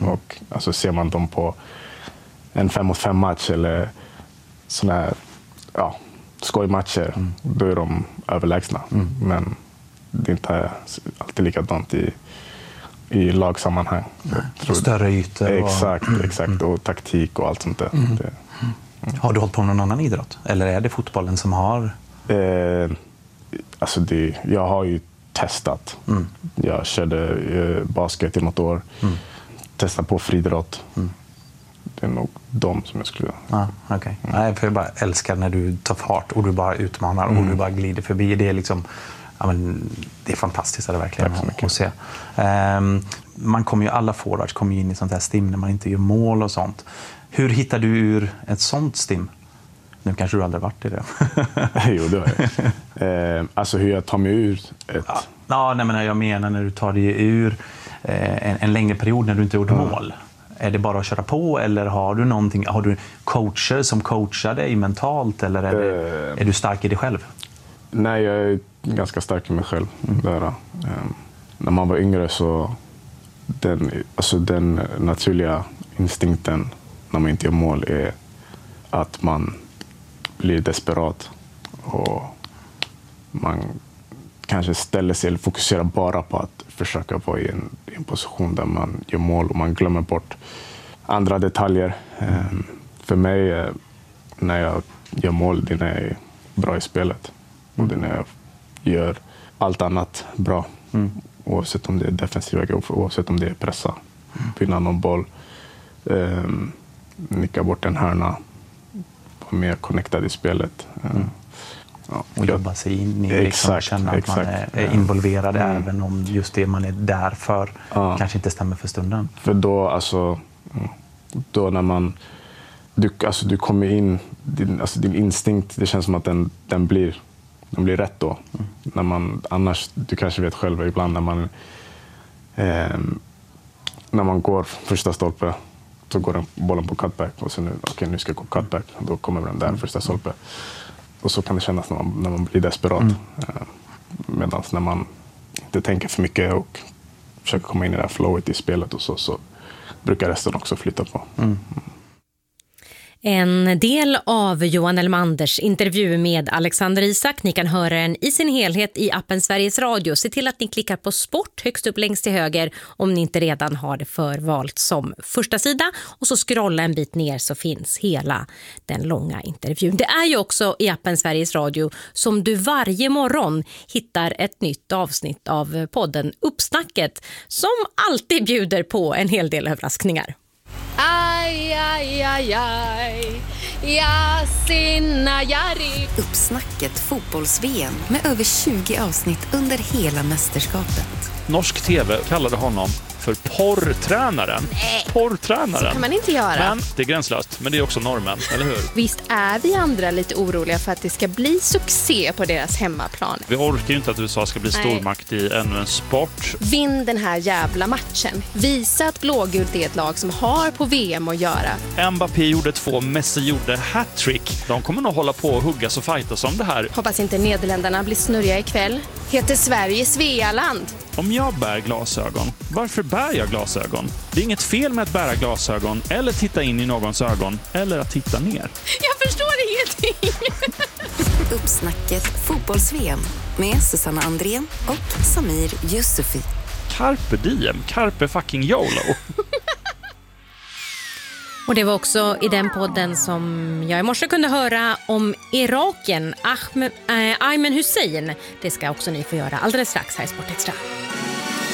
Och alltså, ser man dem på en 5-mot-5 match eller sådana här skojmatcher, då är de överlägsna. Men det är inte alltid likadant i lagsammanhang. Större ytor. Exakt. Och taktik och allt sånt där. Har du hållit på med någon annan idrott? Eller är det fotbollen som har... Alltså jag har ju testat. Jag körde basket i något år. Testade på friidrott. Det är nog de som jag skulle... Okej. Nej, för jag bara älskar när du tar fart och du bara utmanar och du bara glider förbi. Det är liksom... Ja, men det är fantastiskt, är det verkligen att se. Man kommer ju, alla forwards kommer ju in i sånt här stim när man inte gör mål och sånt. Hur hittar du ur ett sånt stim? Nu kanske du aldrig varit i det. Jo, det har jag. Alltså hur jag tar mig ur ett... Jag menar när du tar dig ur en längre period när du inte gjort mål. Är det bara att köra på eller har du någonting? Har du coacher som coachar dig mentalt eller är du stark i dig själv? Nej, jag är ganska stark i mig själv. När man var yngre så den naturliga instinkten när man inte gör mål är att man blir desperat och man kanske ställer sig eller fokuserar bara på att försöka vara i en position där man gör mål och man glömmer bort andra detaljer. För mig, när jag gör mål, det är när jag är bra i spelet. Och det är när jag gör allt annat bra. Oavsett om det är defensiva grejer, oavsett om det är pressa, vinna någon boll, nicka bort en hörna, vara mer connectad i spelet. Och jobba sig in i liksom, känna att man är involverad även om just det man är där för kanske inte stämmer för stunden. För då när du kommer in, din instinkt, det känns som att den blir rätt då. När man, annars, du kanske vet själv ibland när man går första stolpe så går bollen på cutback och sen nu ska jag gå cutback, då kommer den där första stolpe. Och så kan det kännas när man blir desperat. Medan när man inte tänker för mycket och försöker komma in i det här flowet i spelet och så brukar resten också flytta på. En del av Johan Elmanders intervju med Alexander Isak. Ni kan höra den i sin helhet i appen Sveriges Radio. Se till att ni klickar på sport högst upp längst till höger om ni inte redan har det förvalt som första sida. Och så scrolla en bit ner så finns hela den långa intervjun. Det är ju också i appen Sveriges Radio som du varje morgon hittar ett nytt avsnitt av podden Uppsnacket som alltid bjuder på en hel del överraskningar. Aj, aj, aj, aj. Ja, sinna, jari. Uppsnacket fotbolls-VM med över 20 avsnitt under hela mästerskapet. Norsk TV kallade honom för porrtränaren. Porrtränaren. Så kan man inte göra. Men det är gränslöst, men det är också normen, eller hur? Visst är vi andra lite oroliga för att det ska bli succé på deras hemmaplan. Vi orkar ju inte att USA ska bli stormakt i ännu en sport. Vinn den här jävla matchen. Visa att blågult är ett lag som har på VM att göra. Mbappé gjorde 2, Messi gjorde hattrick. De kommer nog hålla på och huggas och fightas om det här. Hoppas inte Nederländerna blir snurriga ikväll. Heter Sverige Svealand? Om jag bär glasögon, varför bär jag glasögon? Det är inget fel med att bära glasögon eller titta in i någons ögon eller att titta ner. Jag förstår ingenting. Uppsnacket fotbolls-VM med Susanna Andrén och Samir Yusufi. Carpe diem, carpe fucking YOLO. Och det var också i den podden som jag i morse kunde höra om Iraken, Ayman Hussein. Det ska också ni få göra alldeles strax här i Sport Extra.